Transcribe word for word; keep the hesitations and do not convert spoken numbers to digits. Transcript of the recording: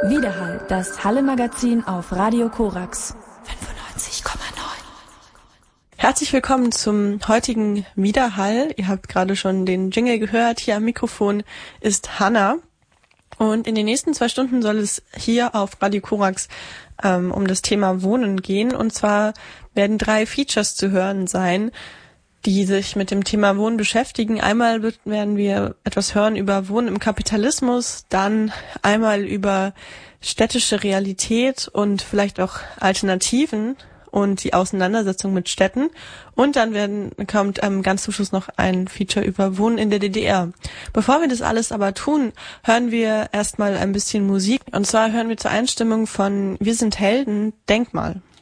Widerhall, das Halle-Magazin auf Radio Korax fünfundneunzig Komma neun. Herzlich willkommen zum heutigen Widerhall. Ihr habt gerade schon den Jingle gehört. Hier am Mikrofon ist Hanna. Und in den nächsten zwei Stunden soll es hier auf Radio Korax ähm, um das Thema Wohnen gehen. Und zwar werden drei Features zu hören sein, die sich mit dem Thema Wohnen beschäftigen. Einmal wird, werden wir etwas hören über Wohnen im Kapitalismus, dann einmal über städtische Realität und vielleicht auch Alternativen und die Auseinandersetzung mit Städten. Und dann werden, kommt ähm, ganz zum Schluss noch ein Feature über Wohnen in der D D R. Bevor wir das alles aber tun, hören wir erstmal ein bisschen Musik. Und zwar hören wir zur Einstimmung von Wir sind Helden, Denkmal.